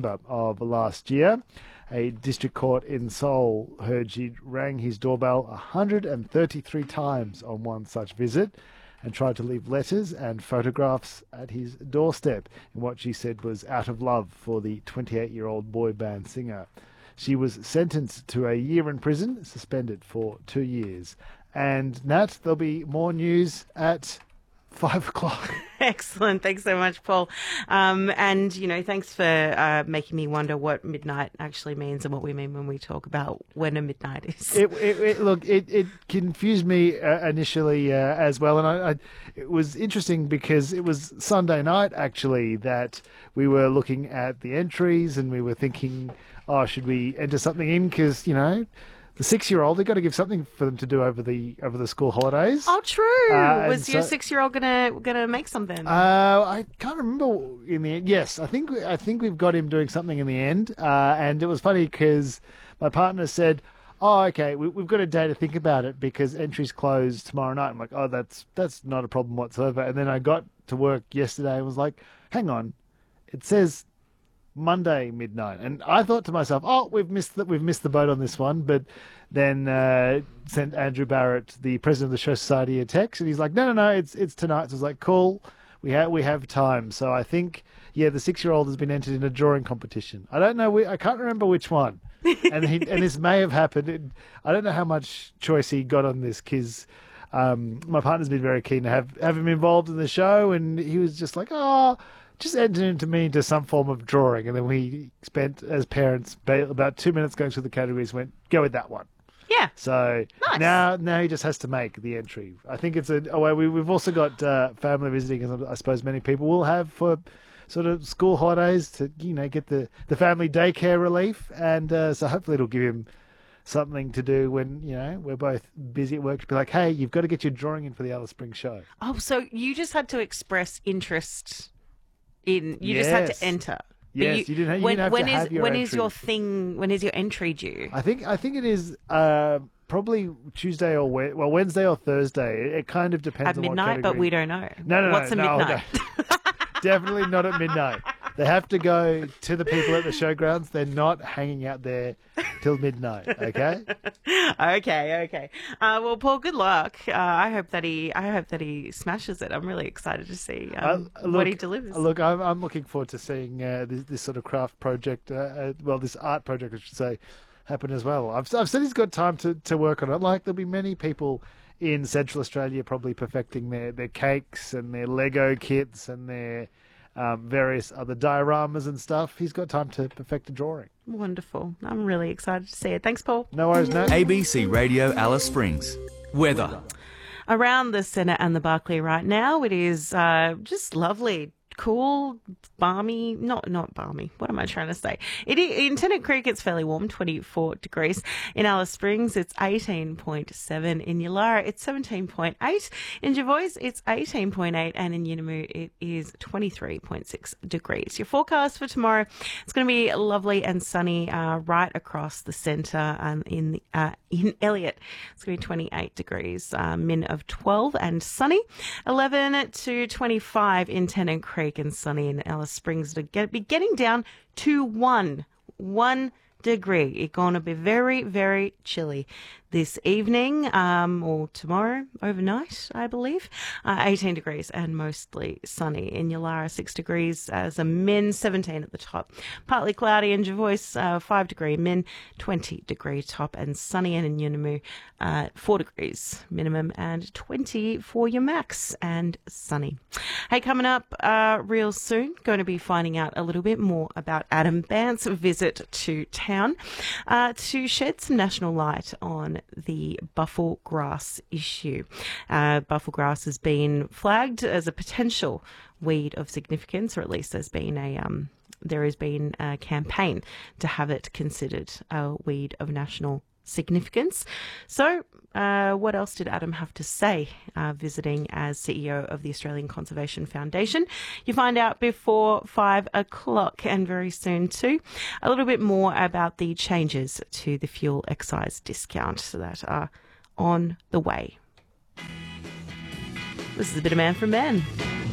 December of last year. A district court in Seoul heard she rang his doorbell 133 times on one such visit and tried to leave letters and photographs at his doorstep in what she said was out of love for the 28-year-old boy band singer. She was sentenced to a year in prison, suspended for 2 years. And Nat, there'll be more news at 5 o'clock. Excellent. Thanks so much, Paul. And, thanks for making me wonder what midnight actually means and what we mean when we talk about when a midnight is. It confused me initially as well. And it was interesting because it was Sunday night, actually, that we were looking at the entries and we were thinking, should we enter something in? Because, the 6-year-old, they've got to give something for them to do over the school holidays. Oh, true. Was your 6-year-old gonna make something? I can't remember in the end. Yes, I think we've got him doing something in the end. And it was funny because my partner said, "Oh, okay, we've got a day to think about it because entries close tomorrow night." I'm like, "Oh, that's not a problem whatsoever." And then I got to work yesterday and was like, "Hang on, it says Monday midnight," and I thought to myself, we've missed the boat on this one. But then sent Andrew Barrett, the president of the Show Society, a text, and he's like, no, it's tonight. So I was like, cool, we have time. So I think the 6-year-old has been entered in a drawing competition. I don't know, I can't remember which one, and this may have happened. I don't know how much choice he got on this because my partner's been very keen to have him involved in the show, and he was just like, just enter me into some form of drawing. And then we spent, as parents, about 2 minutes going through the categories, went, go with that one. Yeah. So nice. now he just has to make the entry. I think it's we've also got family visiting, as I suppose many people will have for sort of school holidays to, get the family daycare relief. And so hopefully it'll give him something to do when, we're both busy at work, to be like, hey, you've got to get your drawing in for the Alice Springs show. Oh, so you just had to express interest just had to enter. Yes, you didn't have to have your entry. When is your entry due? I think it is probably Tuesday or Wednesday or Thursday. It kind of depends at on midnight, what category. But we don't know. No. What's a midnight? Definitely not at midnight. They have to go to the people at the showgrounds. They're not hanging out there till midnight. Okay. Okay. Well, Paul, good luck. I hope that he smashes it. I'm really excited to see what he delivers. Look, I'm looking forward to seeing this sort of craft project. This art project, I should say, happen as well. I've said he's got time to work on it. Like, there'll be many people in Central Australia probably perfecting their cakes and their Lego kits and their various other dioramas and stuff. He's got time to perfect a drawing. Wonderful. I'm really excited to see it. Thanks, Paul. No worries, Nat. ABC Radio Alice Springs. Weather. Around the centre and the Barclay right now, it is just lovely. Cool, balmy, not balmy. What am I trying to say? In Tennant Creek, it's fairly warm, 24 degrees. In Alice Springs, it's 18.7. In Yulara, it's 17.8. In Jervois, it's 18.8. And in Yunamu, it is 23.6 degrees. Your forecast for tomorrow, it's going to be lovely and sunny right across the centre. In Elliot, it's going to be 28 degrees, min of 12 and sunny. 11 to 25 in Tennant Creek and sunny in Alice Springs. To be getting down to 1 degree. It's going to be very, very chilly this evening or tomorrow overnight, I believe. 18 degrees and mostly sunny. In Yulara, 6 degrees as a min, 17 at the top. Partly cloudy in Jervois, 5 degree min, 20 degree top and sunny. And in Yunamu, 4 degrees minimum and 20 for your max and sunny. Hey, coming up real soon, going to be finding out a little bit more about Adam Bandt's visit to town to shed some national light on the buffel grass issue. Buffel grass has been flagged as a potential weed of significance, or at least there has been a campaign to have it considered a weed of national significance. So what else did Adam have to say visiting as CEO of the Australian Conservation Foundation? You find out before 5 o'clock, and very soon too, a little bit more about the changes to the fuel excise discount that are on the way. This is a bit of Man from Ben.